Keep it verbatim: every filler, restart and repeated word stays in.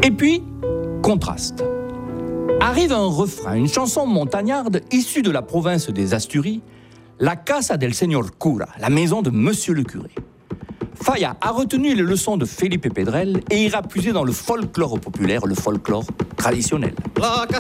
Et puis, contraste. Arrive un refrain, une chanson montagnarde issue de la province des Asturies, la Casa del Señor Cura, la maison de Monsieur le curé. Falla a retenu les leçons de Felipe Pedrel et ira puiser dans le folklore populaire, le folklore traditionnel. La